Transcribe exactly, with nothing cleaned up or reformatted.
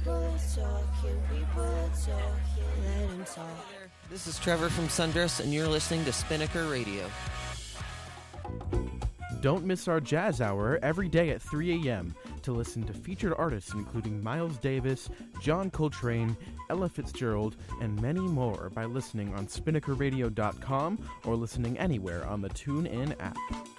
People are talking, people are talking, let them talk. This is Trevor from Sundress, and you're listening to Spinnaker Radio. Don't miss our Jazz Hour every day at three a.m. to listen to featured artists including Miles Davis, John Coltrane, Ella Fitzgerald, and many more by listening on spinnaker radio dot com or listening anywhere on the TuneIn app.